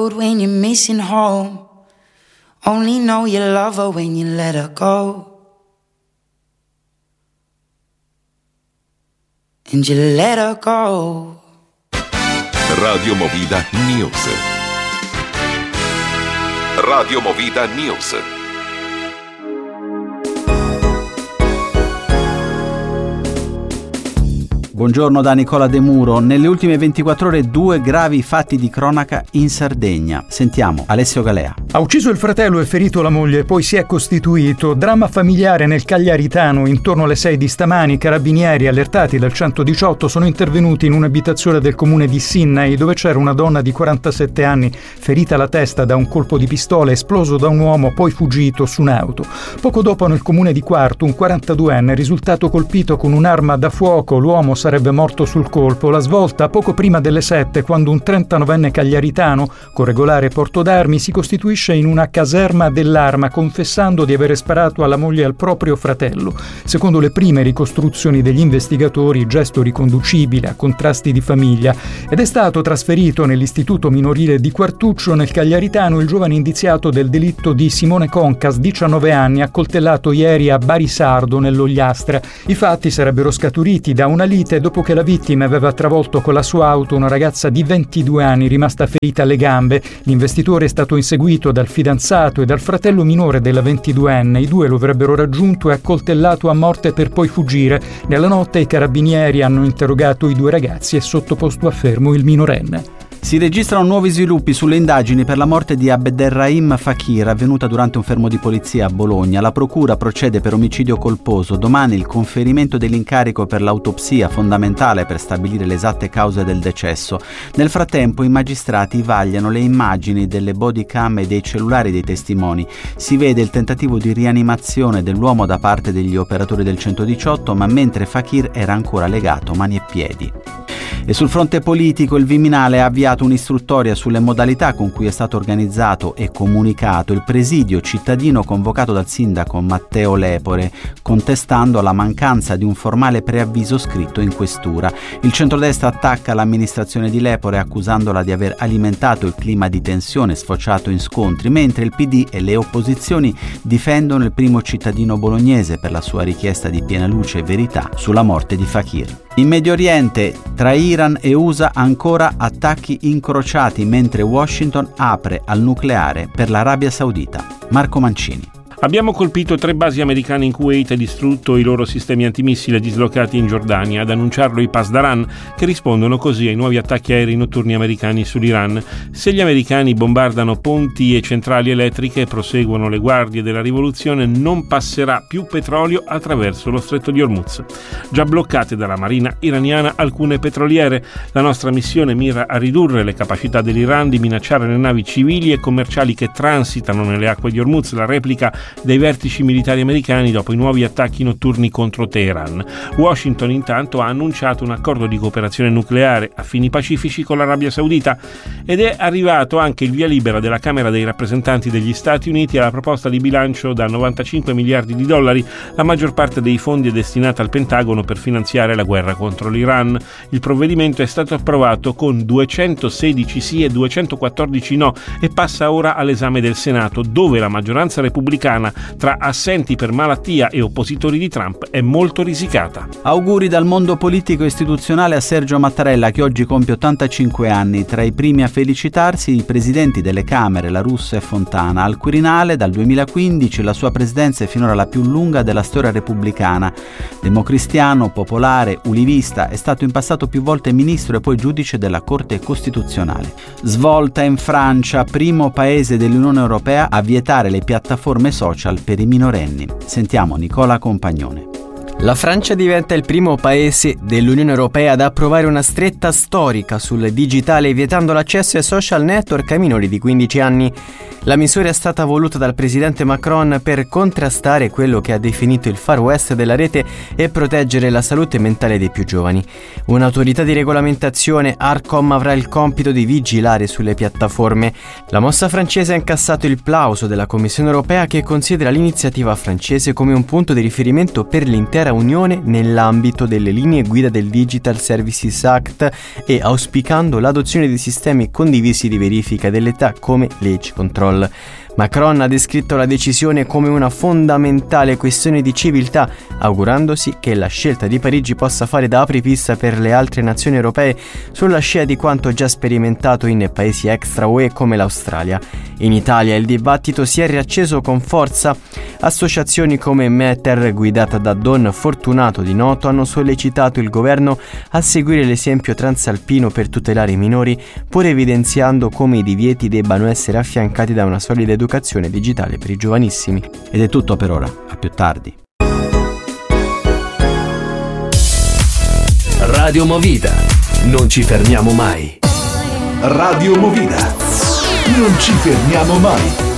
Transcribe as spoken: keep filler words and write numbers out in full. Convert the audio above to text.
road when you're missing home. Only know you love her when you let her go. And you let her go. Radio Movida News. Radio Movida News. Buongiorno da Nicola De Muro. Nelle ultime ventiquattro ore due gravi fatti di cronaca in Sardegna. Sentiamo Alessio Galea. Ha ucciso il fratello e ferito la moglie, poi si è costituito. Dramma familiare nel Cagliaritano. Intorno alle sei di stamani i carabinieri allertati dal centodiciotto sono intervenuti in un'abitazione del comune di Sinnai, dove c'era una donna di quarantasette anni ferita alla testa da un colpo di pistola esploso da un uomo poi fuggito su un'auto. Poco dopo nel comune di Quartu un quarantaduenne è risultato colpito con un'arma da fuoco. L'uomo sarebbe morto sul colpo. La svolta poco prima delle sette, quando un trentanovenne cagliaritano con regolare porto d'armi si costituisce in una caserma dell'arma confessando di avere sparato alla moglie e al proprio fratello. Secondo le prime ricostruzioni degli investigatori, gesto riconducibile a contrasti di famiglia, ed è stato trasferito nell'istituto minorile di Quartuccio nel Cagliaritano il giovane indiziato del delitto di Simone Concas, diciannove anni, accoltellato ieri a Barisardo nell'Ogliastra. I fatti sarebbero scaturiti da una lite dopo che la vittima aveva travolto con la sua auto una ragazza di ventidue anni rimasta ferita alle gambe. L'investitore è stato inseguito dal fidanzato e dal fratello minore della ventiduenne. I due lo avrebbero raggiunto e accoltellato a morte per poi fuggire. Nella notte i carabinieri hanno interrogato i due ragazzi e sottoposto a fermo il minorenne. Si registrano nuovi sviluppi sulle indagini per la morte di Abderrahim Fakir, avvenuta durante un fermo di polizia a Bologna. La procura procede per omicidio colposo. Domani il conferimento dell'incarico per l'autopsia, fondamentale per stabilire le esatte cause del decesso. Nel frattempo i magistrati vagliano le immagini delle bodycam e dei cellulari dei testimoni. Si vede il tentativo di rianimazione dell'uomo da parte degli operatori del centodiciotto, ma mentre Fakir era ancora legato mani e piedi. E sul fronte politico il Viminale ha avviato un'istruttoria sulle modalità con cui è stato organizzato e comunicato il presidio cittadino convocato dal sindaco Matteo Lepore, contestando la mancanza di un formale preavviso scritto in questura. Il centrodestra attacca l'amministrazione di Lepore accusandola di aver alimentato il clima di tensione sfociato in scontri, mentre il P D e le opposizioni difendono il primo cittadino bolognese per la sua richiesta di piena luce e verità sulla morte di Fakir. In Medio Oriente, tra Iran e U S A ancora attacchi incrociati mentre Washington apre al nucleare per l'Arabia Saudita. Marco Mancini. Abbiamo colpito tre basi americane in Kuwait e distrutto i loro sistemi antimissile dislocati in Giordania, ad annunciarlo i Pasdaran, che rispondono così ai nuovi attacchi aerei notturni americani sull'Iran. Se gli americani bombardano ponti e centrali elettriche e proseguono le guardie della rivoluzione, non passerà più petrolio attraverso lo stretto di Hormuz. Già bloccate dalla marina iraniana alcune petroliere, la nostra missione mira a ridurre le capacità dell'Iran di minacciare le navi civili e commerciali che transitano nelle acque di Hormuz, la replica dei vertici militari americani dopo i nuovi attacchi notturni contro Teheran. Washington intanto ha annunciato un accordo di cooperazione nucleare a fini pacifici con l'Arabia Saudita ed è arrivato anche il via libera della Camera dei rappresentanti degli Stati Uniti alla proposta di bilancio da novantacinque miliardi di dollari. La maggior parte dei fondi è destinata al Pentagono per finanziare la guerra contro l'Iran. Il provvedimento è stato approvato con duecentosedici sì e duecentoquattordici no e passa ora all'esame del Senato, dove la maggioranza repubblicana tra assenti per malattia e oppositori di Trump è molto risicata. Auguri dal mondo politico e istituzionale a Sergio Mattarella, che oggi compie ottantacinque anni. Tra i primi a felicitarsi i presidenti delle Camere La Russa e Fontana. Al Quirinale dal duemilaquindici la sua presidenza è finora la più lunga della storia repubblicana. Democristiano, popolare, ulivista, è stato in passato più volte ministro e poi giudice della Corte Costituzionale. Svolta in Francia, primo paese dell'Unione Europea a vietare le piattaforme social per i minorenni. Sentiamo Nicola Compagnone. La Francia diventa il primo paese dell'Unione Europea ad approvare una stretta storica sul digitale, vietando l'accesso ai social network ai minori di quindici anni. La misura è stata voluta dal presidente Macron per contrastare quello che ha definito il Far West della rete e proteggere la salute mentale dei più giovani. Un'autorità di regolamentazione, Arcom, avrà il compito di vigilare sulle piattaforme. La mossa francese ha incassato il plauso della Commissione Europea, che considera l'iniziativa francese come un punto di riferimento per l'intera chiara unione nell'ambito delle linee guida del Digital Services Act e auspicando l'adozione di sistemi condivisi di verifica dell'età come l'Age Control. Macron ha descritto la decisione come una fondamentale questione di civiltà, augurandosi che la scelta di Parigi possa fare da apripista per le altre nazioni europee sulla scia di quanto già sperimentato in paesi extra-U E come l'Australia. In Italia il dibattito si è riacceso con forza. Associazioni come Meter, guidata da Don Fortunato di Noto, hanno sollecitato il governo a seguire l'esempio transalpino per tutelare i minori, pur evidenziando come i divieti debbano essere affiancati da una solida educazione digitale per i giovanissimi. Ed è tutto per ora, a più tardi. Radio Movida, non ci fermiamo mai. Radio Movida, non ci fermiamo mai.